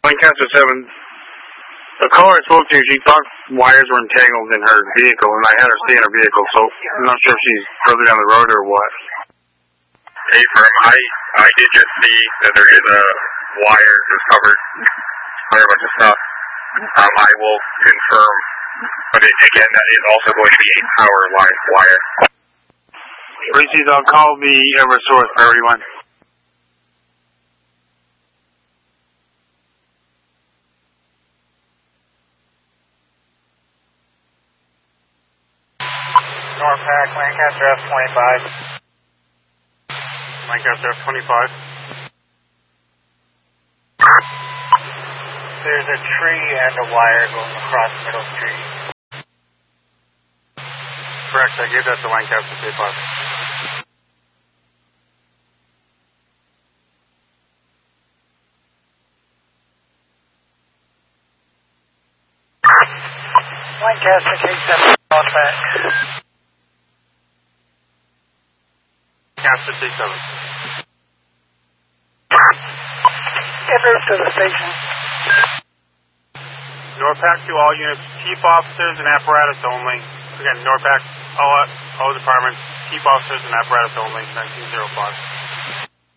Lancaster 7. The caller I spoke to, she thought wires were entangled in her vehicle, and I had her stay in her vehicle, so I'm not sure if she's further down the road or what. Hey, firm, I did just see that there is a wire that's covered by a bunch of stuff. I will confirm, but again, that is also going to be a power line wire. Reese's, I'll call the Eversource for everyone. Norpac, Lancaster F-25. Lancaster F-25. There's a tree and a wire going across Middle Street. Correct, I gave that to Lancaster K5. Lancaster K7, Norpac. Lancaster K7. En route to the station. Norpac to all units, chief officers and apparatus only. Again, Norpac, all departments, chief officers and apparatus only, 1905.